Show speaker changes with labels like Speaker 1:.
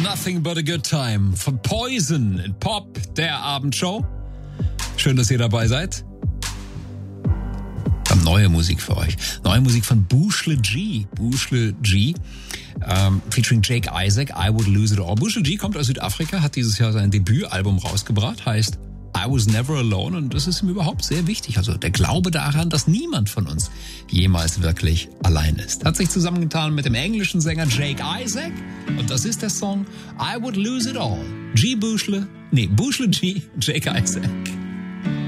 Speaker 1: Nothing but a good time von Poison in Pop, der Abendshow. Schön, dass ihr dabei seid. Wir haben neue Musik für euch. Neue Musik von Bushle G. Featuring Jake Isaac, I Would Lose It All. Bushle G kommt aus Südafrika, hat dieses Jahr sein Debütalbum rausgebracht, heißt I Was Never Alone, und das ist ihm überhaupt sehr wichtig. Also der Glaube daran, dass niemand von uns jemals wirklich allein ist. Hat sich zusammengetan mit dem englischen Sänger Jake Isaac, und das ist der Song I Would Lose It All. Bushle G, Jake Isaac.